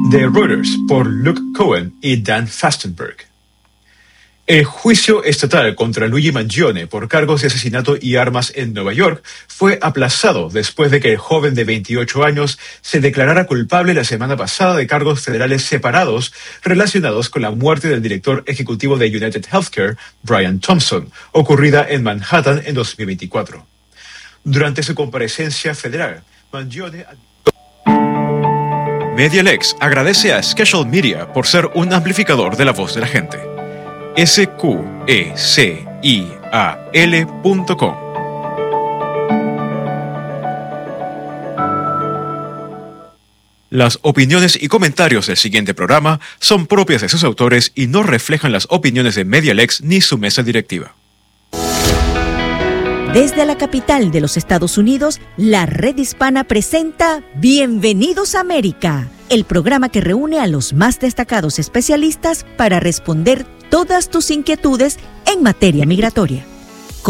de Reuters por Luke Cohen y Dan Fastenberg. El juicio estatal contra Luigi Mangione por cargos de asesinato y armas en Nueva York fue aplazado después de que el joven de 28 años se declarara culpable la semana pasada de cargos federales separados relacionados con la muerte del director ejecutivo de United Healthcare, Brian Thompson, ocurrida en Manhattan en 2024. Durante su comparecencia federal, Mangione... MediaLex agradece a Schedule Media por ser un amplificador de la voz de la gente. SQECIAL.com. Las opiniones y comentarios del siguiente programa son propias de sus autores y no reflejan las opiniones de MediaLex ni su mesa directiva. Desde la capital de los Estados Unidos, la Red Hispana presenta Bienvenidos a América, el programa que reúne a los más destacados especialistas para responder todas tus inquietudes en materia migratoria.